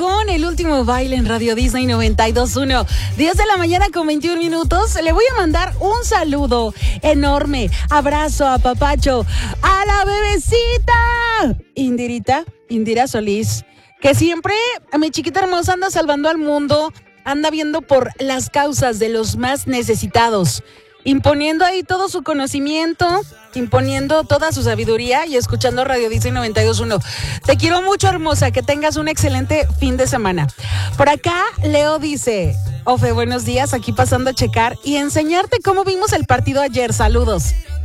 con el último baile en Radio Disney 92.1. 10 de la mañana con 21 minutos. Le voy a mandar un saludo enorme, abrazo a papacho, a la bebecita Indira Solís, que siempre, a mi chiquita hermosa, anda salvando al mundo, anda viendo por las causas de los más necesitados, imponiendo ahí todo su conocimiento, imponiendo toda su sabiduría y escuchando Radio Disney 92.1. Te quiero mucho, hermosa, que tengas un excelente fin de semana. Por acá, Leo dice: Ofe, buenos días, aquí pasando a checar y enseñarte cómo vimos el partido ayer. Saludos.